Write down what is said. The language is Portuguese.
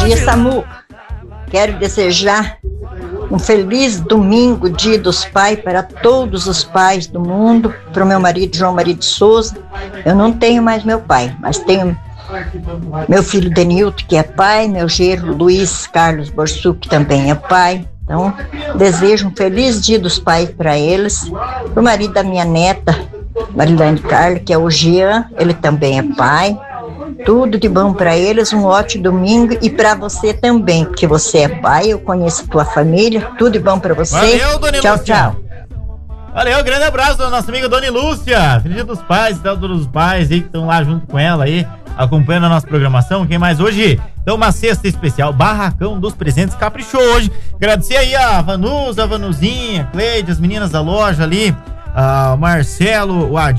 dia, Samu. Quero desejar um feliz domingo, Dia dos Pais, para todos os pais do mundo, para o meu marido, João Maria de Souza. Eu não tenho mais meu pai, mas tenho meu filho Denilton, que é pai, meu genro Luiz Carlos Borsu, que também é pai. Então, desejo um feliz Dia dos Pais para eles. Para o marido da minha neta, Marilane Carla, que é o Jean, ele também é pai. Tudo de bom para eles, um ótimo domingo, e para você também, porque você é pai, eu conheço a tua família. Tudo de bom para você. Valeu, Dona tchau, Lúcia. tchau. Valeu, grande abraço da nossa amiga Dona Lúcia. Feliz Dia dos Pais, todos os pais aí que estão lá junto com ela aí, acompanhando a nossa programação. Quem mais hoje? Então, uma cesta especial, Barracão dos Presentes, caprichou hoje. Agradecer aí a Vanusa, a Vanuzinha, a Cleide, as meninas da loja ali, a Marcelo, o Adi.